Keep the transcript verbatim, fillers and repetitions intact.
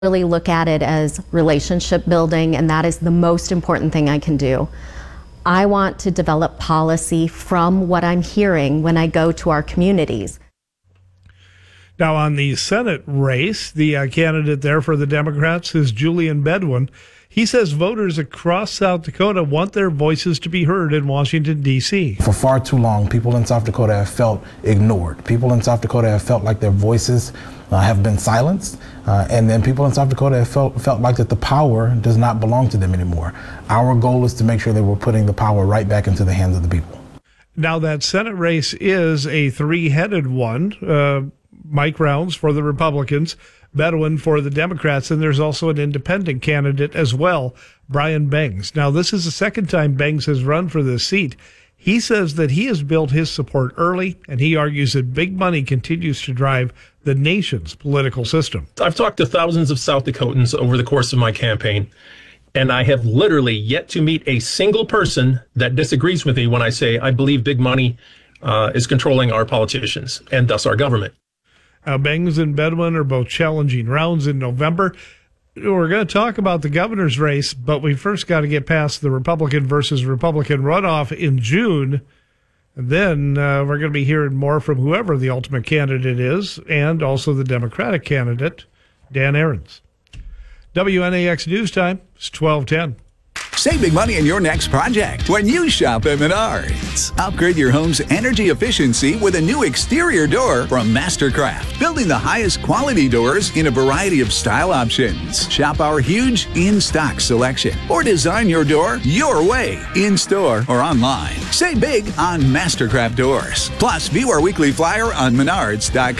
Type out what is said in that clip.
really look at it as relationship building, and that is the most important thing I can do. I want to develop policy from what I'm hearing when I go to our communities. Now, on the Senate race, the uh, candidate there for the Democrats is Julian Bedouin. He says voters across South Dakota want their voices to be heard in Washington, D C For far too long, people in South Dakota have felt ignored. People in South Dakota have felt like their voices uh, have been silenced. Uh, and then people in South Dakota have felt, felt like that the power does not belong to them anymore. Our goal is to make sure that we're putting the power right back into the hands of the people. Now, that Senate race is a three-headed one. Uh, Mike Rounds for the Republicans, Bedouin for the Democrats, and there's also an independent candidate as well, Brian Bangs. Now, this is the second time Bangs has run for this seat. He says that he has built his support early, and he argues that big money continues to drive the nation's political system. I've talked to thousands of South Dakotans over the course of my campaign, and I have literally yet to meet a single person that disagrees with me when I say I believe big money uh, is controlling our politicians and thus our government. Uh, Bangs and Bedouin are both challenging Rounds in November. We're going to talk about the governor's race, but we first got to get past the Republican versus Republican runoff in June. And then uh, we're going to be hearing more from whoever the ultimate candidate is, and also the Democratic candidate, Dan Ahrens. W N A X News Time is twelve ten. Save big money in your next project when you shop at Menards. Upgrade your home's energy efficiency with a new exterior door from Mastercraft, building the highest quality doors in a variety of style options. Shop our huge in-stock selection or design your door your way, in-store or online. Save big on Mastercraft doors. Plus, view our weekly flyer on menards dot com.